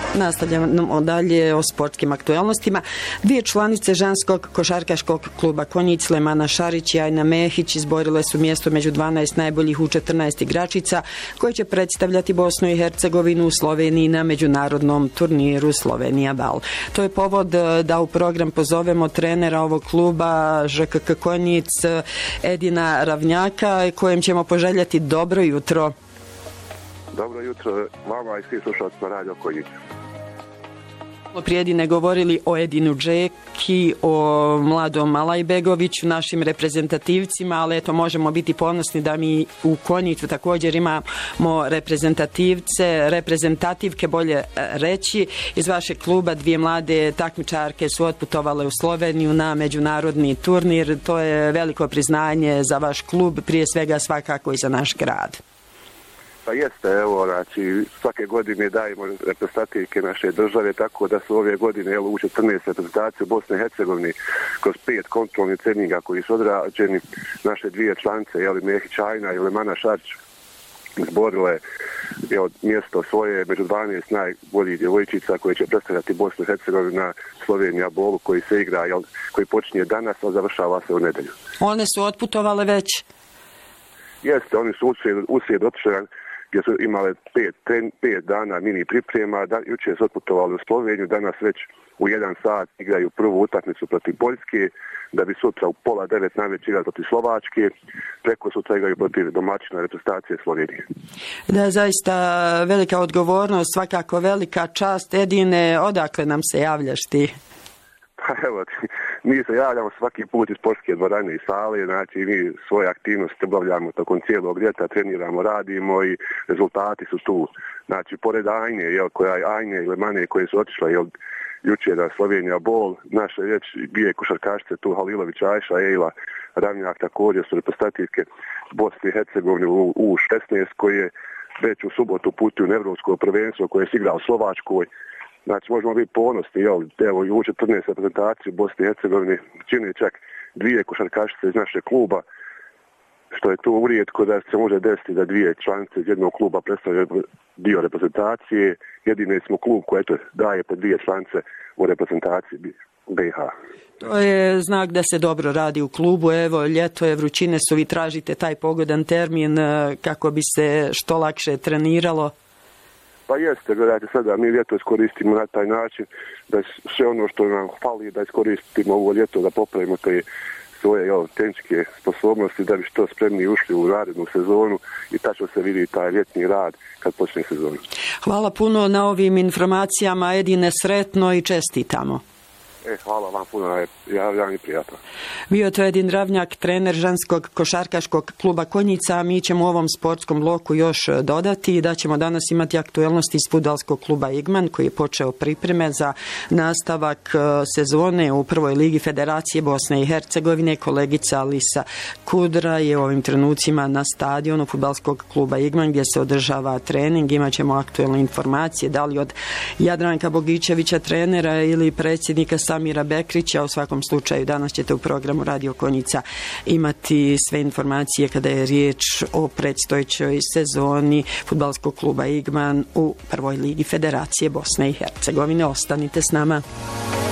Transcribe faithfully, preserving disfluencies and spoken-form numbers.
Nastavljamo dalje o sportskim aktualnostima. Dvije članice ženskog košarkaškog kluba Konjic, Lemana Šarić i Ajna Mehić, izborile su mjesto među dvanaest najboljih u četrnaest igračica koji će predstavljati Bosnu i Hercegovinu u Sloveniji na međunarodnom turniru Slovenija Bal. To je povod da u program pozovemo trenera ovog kluba Ž K K Konjic Edina Ravnjaka, kojem ćemo poželjeti dobro jutro. Dobro jutro vama i svi slušalcima Radio Konjic. Prije Edine govorili o Edinu Džeki, o mladom Malajbegoviću, našim reprezentativcima, ali eto možemo biti ponosni da mi u Konjicu također imamo reprezentativce, reprezentativke bolje reći. Iz vašeg kluba dvije mlade takmičarke su otputovale u Sloveniju na međunarodni turnir. To je veliko priznanje za vaš klub, prije svega svakako i za naš grad. Pa jeste, evo, znači, svake godine dajemo reprezentativke naše države, tako da su ove godine, evo, u četrnaest reprezentacije u Bosni i Hercegovini kroz pet kontrolnih treninga koji su odrađeni, naše dvije članice, jeli, Mehić Ajna i Lemana Šarić, izborile evo, mjesto svoje među dvanaest najboljih djevojčica koje će predstavljati Bosnu i Hercegovinu na Slovenija Bolu koji se igra, jel, koji počinje danas, a završava se u nedelju. One su otputovale već? Jeste, oni su uslijed, uslijed otišli gdje su imale pet, ten, pet dana mini priprema, da, jučer su otputovali u Sloveniju, danas već u jedan sat igraju prvu utakmicu protiv Poljske, da bi sutra u pola devet najveć igrali protiv Slovačke, preko sutra igraju protiv domaćina reprezentacije Slovenije. Da, zaista velika odgovornost, svakako velika čast. Edine, odakle nam se javljaš ti? Pa evo, mi se javljamo svaki put iz sportske dvorane i sale, znači mi svoje aktivnosti obavljamo tokom cijelog ljeta, treniramo, radimo i rezultati su tu. Znači, pored Ajne, jel, koja je Ajne i Lemane koje su otišle, jel, jučer na Slovenija Bol, naše već dvije košarkašice tu, Halilović Ajša, Ejla, Ravnjak također su reprezentativke Bosne i Hercegovine u U šesnaest koje već u subotu putuju na evropsko prvenstvo koje se igra u Slovačkoj. Znači, možemo biti ponosni, jel, evo, i u četrnaest reprezentaciju Bosne i Hercegovine čini čak dvije košarkašice iz našeg kluba, što je tu urijetko da se može desiti da dvije članice iz jednog kluba predstavljaju dio reprezentacije. Jedini smo klub koji eto, daje po dvije članice u reprezentaciji B i H. To je znak da se dobro radi u klubu. Evo, ljeto je, vrućine su, vi tražite taj pogodan termin kako bi se što lakše treniralo. Pa jeste, gledajte sada, mi ljeto iskoristimo na taj način da sve ono što nam fali da iskoristimo ovo ljeto da popravimo te svoje jel, tehničke sposobnosti da bi što spremni ušli u narednu sezonu i tačno se vidi taj ljetni rad kad počne sezonu. Hvala puno na ovim informacijama, Edine, sretno i čestitamo. E, hvala vam puno na javljanju i prijatno. Bio to Edin Ravnjak, trener ženskog košarkaškog kluba Konjica. Mi ćemo u ovom sportskom bloku još dodati da ćemo danas imati aktuelnosti iz fudbalskog kluba Igman koji je počeo pripreme za nastavak sezone u prvoj ligi Federacije Bosne i Hercegovine. Kolegica Alisa Kudra je u ovim trenucima na stadionu fudbalskog kluba Igman gdje se održava trening. Imaćemo aktuelne informacije da li od Jadranka Bogićevića, trenera, ili predsjednika Samira Bekrića. U svakom slučaju danas ćete u programu Radio Konjica imati sve informacije kada je riječ o predstojećoj sezoni fudbalskog kluba Igman u prvoj ligi Federacije Bosne i Hercegovine. Ostanite s nama.